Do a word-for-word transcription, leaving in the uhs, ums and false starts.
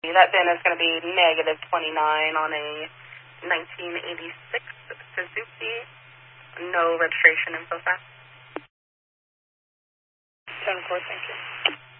That VIN is going to be negative twenty-nine on a nineteen eighty-six Suzuki. No registration info, sir. ten four, thank you.